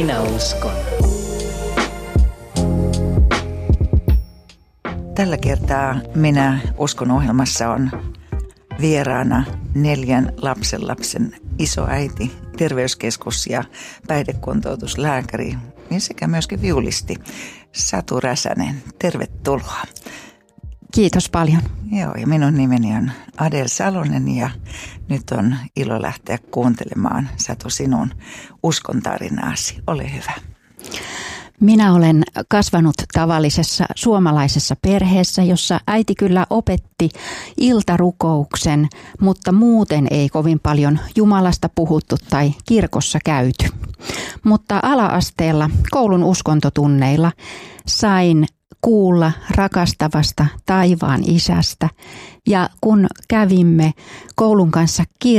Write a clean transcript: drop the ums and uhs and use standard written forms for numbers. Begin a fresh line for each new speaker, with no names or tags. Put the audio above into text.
Minä uskon.
Tällä kertaa Minä uskon -ohjelmassa on vieraana 4 lapsenlapsen isoäiti, terveyskeskus- ja päihdekuntoutuslääkäri sekä myöskin viulisti Satu Räsänen. Tervetuloa.
Kiitos paljon.
Joo, ja minun nimeni on Adel Salonen ja nyt on ilo lähteä kuuntelemaan, Satu, sinun uskontarinaasi. Ole hyvä.
Minä olen kasvanut tavallisessa suomalaisessa perheessä, jossa äiti kyllä opetti iltarukouksen, mutta muuten ei kovin paljon Jumalasta puhuttu tai kirkossa käyty. Mutta ala-asteella koulun uskontotunneilla sain kuulla rakastavasta taivaan isästä, ja kun kävimme koulun kanssa